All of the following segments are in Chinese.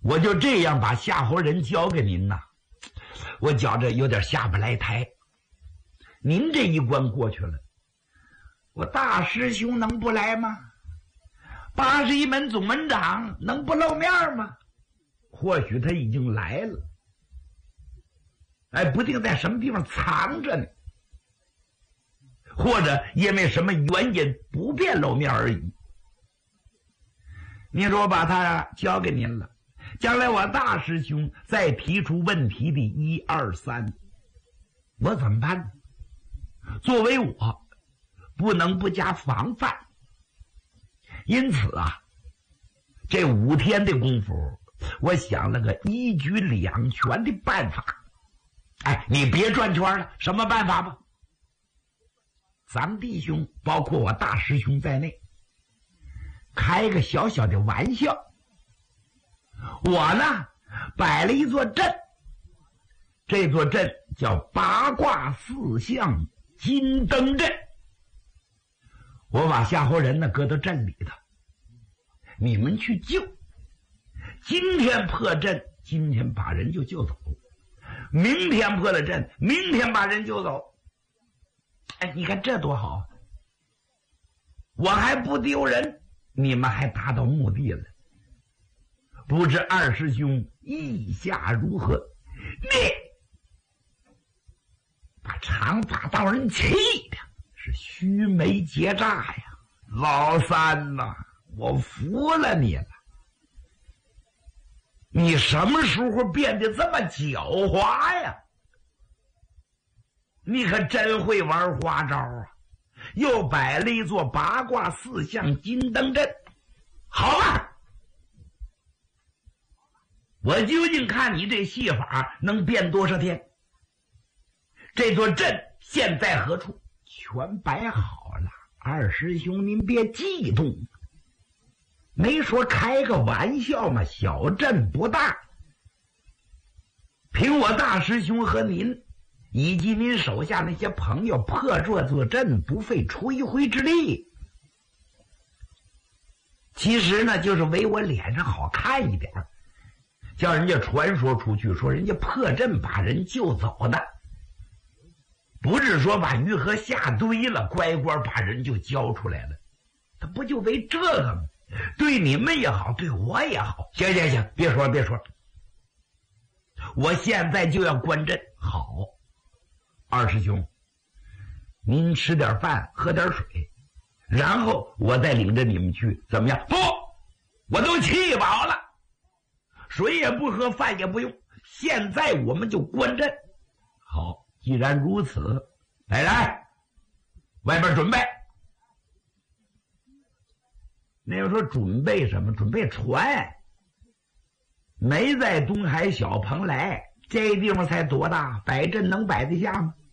我就这样把夏侯人交给您呐，我觉着有点下不来台。您这一关过去了，我大师兄能不来吗？81门总门长能不露面吗？或许他已经来了，哎，不定在什么地方藏着呢，或者因为什么原因不便露面而已。您说我把他交给您了，将来我大师兄再提出问题的1、2、3，我怎么办呢？作为我，不能不加防范。因此啊，这5天的功夫，我想了个一举两全的办法。哎，你别转圈了，什么办法吧？咱们弟兄，包括我大师兄在内，开个小小的玩笑。我呢，摆了一座阵，这座阵叫八卦四象金灯阵。我把夏侯人呢搁到阵里头，你们去救。今天破阵，今天把人就救走；明天破了阵，明天把人救走。哎，你看这多好！我还不丢人，你们还达到目的了。不知二师兄意下如何？你把长发道人气的是须眉结诈呀！老三呐，我服了你了。你什么时候变得这么狡猾呀？你可真会玩花招啊！又摆了一座八卦四象金灯阵。好吧，我究竟看你这戏法能变多少天。这座阵现在何处？全摆好了。二师兄您别激动，没说开个玩笑嘛，小阵不大。凭我大师兄和您以及您手下那些朋友破这座阵，不费吹灰之力。其实呢，就是为我脸上好看一点，叫人家传说出去，说人家破阵把人救走的，不是说把鱼河下堆了，乖乖把人就交出来了。他不就为这个吗？对你们也好，对我也好。行行行，别说了别说了，我现在就要关阵。好，二师兄，您吃点饭，喝点水，然后我再领着你们去，怎么样？不，我都气饱了，水也不喝，饭也不用，现在我们就关阵。好，既然如此，来，外边准备。那人说准备什么？准备船。没在东海小蓬莱，这地方才多大，摆阵能摆得下吗？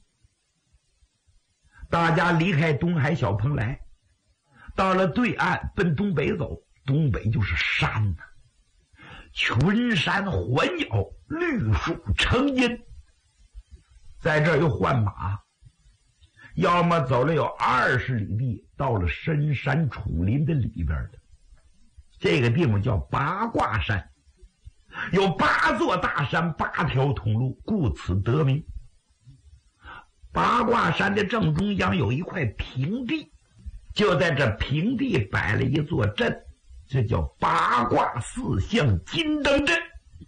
大家离开东海小蓬莱，到了对岸，奔东北走。东北就是山呐，群山环绕，绿树成荫。在这儿又换马，要么走了有20里地，到了深山楚林的里边的。这个地方叫八卦山，有8座大山，8条通路，故此得名。八卦山的正中央有一块平地，就在这平地摆了一座阵，这叫八卦四象金灯阵。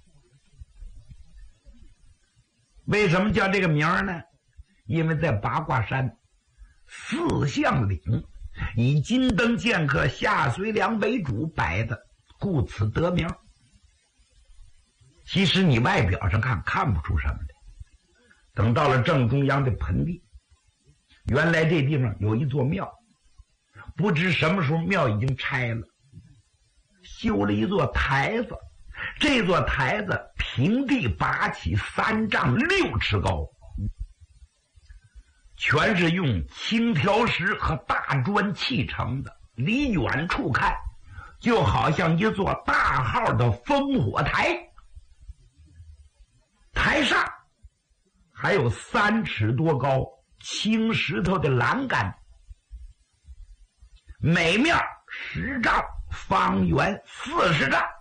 为什么叫这个名呢？因为在八卦山四象岭以金灯剑客夏遂良为主摆的，故此得名。其实你外表上看不出什么来，等到了正中央的盆地，原来这地方有一座庙，不知什么时候庙已经拆了，修了一座台子。这座台子平地拔起3丈6尺高，全是用青条石和大砖砌成的，离远处看就好像一座大号的烽火台。台上还有3尺多高青石头的栏杆，每面10丈，方圆40丈。